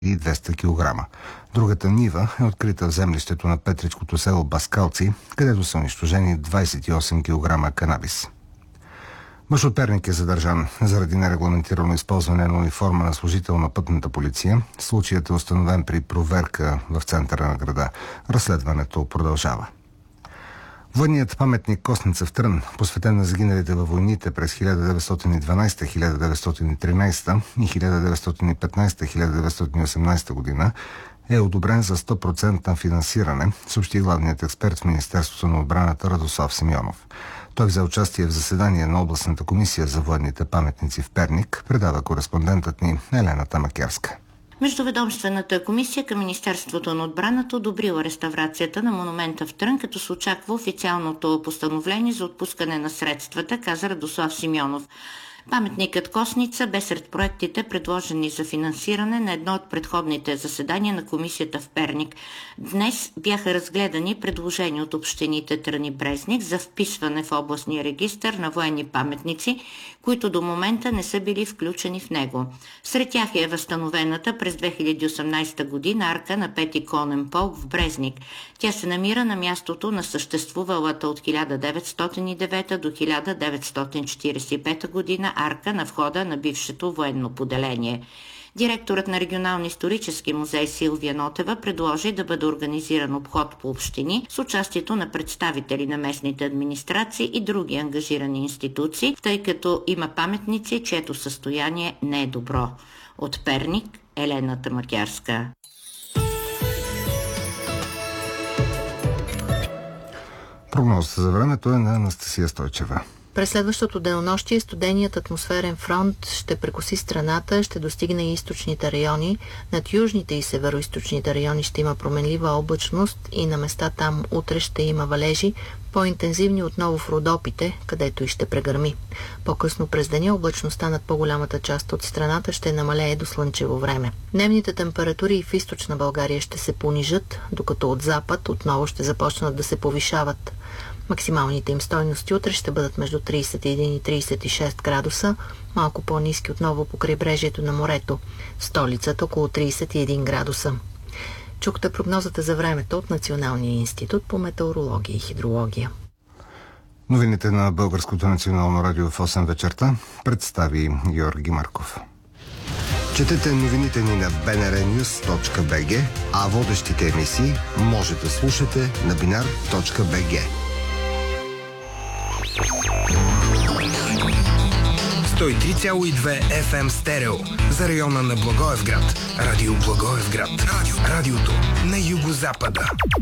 200 кг. Другата нива е открита в землището на петричкото село Баскалци, където са унищожени 28 кг канабис. Мъж от Перник е задържан заради нерегламентирано използване на униформа на служител на пътната полиция. Случаят е установен при проверка в центъра на града. Разследването продължава. Военният паметник Костница в Трън, посветен на загиналите във войните през 1912, 1913 и 1915-1918 година, е одобрен за 100% финансиране, съобщи главният експерт в Министерството на отбраната Радослав Симеонов. Той взе участие в заседание на областната комисия за военните паметници в Перник, предава кореспондентът ни Елена Тамакерска. Междуведомствената комисия към Министерството на отбраната одобрила реставрацията на монумента в Трън, като се очаква официалното постановление за отпускане на средствата, каза Радослав Симеонов. Паметникът Костница бе сред проектите, предложени за финансиране на едно от предходните заседания на комисията в Перник. Днес бяха разгледани предложения от общините Трън и Брезник за вписване в областния регистър на военни паметници, които до момента не са били включени в него. Сред тях е възстановената през 2018 година арка на 5-ти конен полк в Брезник. Тя се намира на мястото на съществувалата от 1909 до 1945 година арка на входа на бившето военно поделение. Директорът на регионалния исторически музей Силвия Нотева предложи да бъде организиран обход по общини с участието на представители на местните администрации и други ангажирани институции, тъй като има паметници, чието състояние не е добро. От Перник, Елена Тамакерска. Прогнозата за времето е на Анастасия Стойчева. През следващото денонощие студеният атмосферен фронт ще прекоси страната, ще достигне и източните райони. Над южните и североизточните райони ще има променлива облачност и на места там утре ще има валежи, по-интензивни отново в Родопите, където и ще прегърми. По-късно през деня облачността над по-голямата част от страната ще намалее до слънчево време. Дневните температури в източна България ще се понижат, докато от запад отново ще започнат да се повишават. Максималните им стойности утре ще бъдат между 31 и 36 градуса, малко по-ниски отново по крайбрежието на морето. В столицата около 31 градуса. Чухте прогнозата за времето от Националния институт по метеорология и хидрология. Новините на Българското национално радио в 8 вечерта представи Георги Марков. Четете новините ни на bnrnews.bg, а водещите емисии може да слушате на binar.bg. 103,2 FM стерео за района на Благоевград. Радио Благоевград. Радиото на югозапада.